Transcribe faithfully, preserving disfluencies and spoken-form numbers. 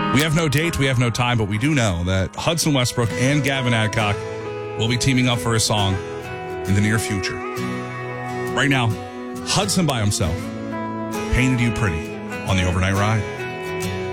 We have no date, we have no time, but we do know that Hudson Westbrook and Gavin Adcock will be teaming up for a song in the near future. Right now, Hudson by himself, Painted You Pretty on the Overnight Ride.